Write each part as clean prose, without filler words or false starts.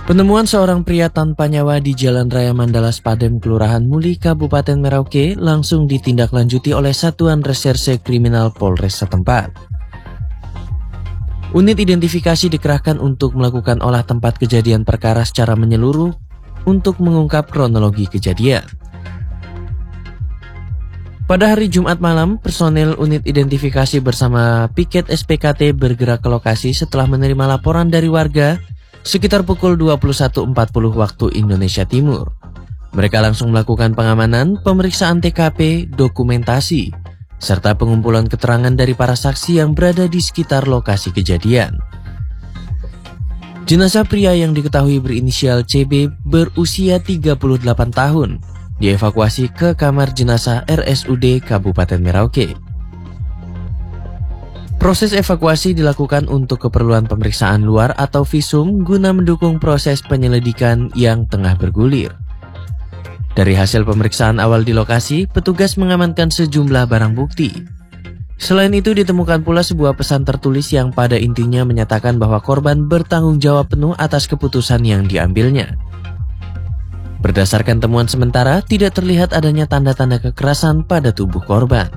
Penemuan seorang pria tanpa nyawa di Jalan Raya Mandala Spadem, Kelurahan Muli, Kabupaten Merauke langsung ditindaklanjuti oleh Satuan Reserse Kriminal Polres setempat. Unit identifikasi dikerahkan untuk melakukan olah tempat kejadian perkara secara menyeluruh untuk mengungkap kronologi kejadian. Pada hari Jumat malam, personel unit identifikasi bersama piket SPKT bergerak ke lokasi setelah menerima laporan dari warga sekitar pukul 21.40 waktu Indonesia Timur. Mereka langsung melakukan pengamanan, pemeriksaan TKP, dokumentasi, serta pengumpulan keterangan dari para saksi yang berada di sekitar lokasi kejadian. Jenazah pria yang diketahui berinisial CB berusia 38 tahun dievakuasi ke kamar jenazah RSUD Kabupaten Merauke. Proses evakuasi dilakukan untuk keperluan pemeriksaan luar atau visum guna mendukung proses penyelidikan yang tengah bergulir. Dari hasil pemeriksaan awal di lokasi, petugas mengamankan sejumlah barang bukti. Selain itu ditemukan pula sebuah pesan tertulis yang pada intinya menyatakan bahwa korban bertanggung jawab penuh atas keputusan yang diambilnya. Berdasarkan temuan sementara, tidak terlihat adanya tanda-tanda kekerasan pada tubuh korban.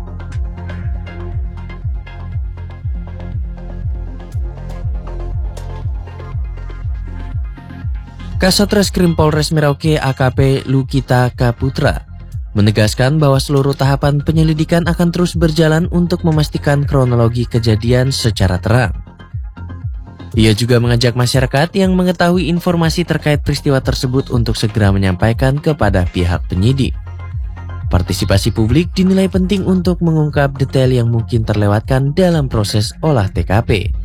Kasat Reskrim Polres Merauke AKP Lukita Kaputra menegaskan bahwa seluruh tahapan penyelidikan akan terus berjalan untuk memastikan kronologi kejadian secara terang. Ia juga mengajak masyarakat yang mengetahui informasi terkait peristiwa tersebut untuk segera menyampaikan kepada pihak penyidik. Partisipasi publik dinilai penting untuk mengungkap detail yang mungkin terlewatkan dalam proses olah TKP.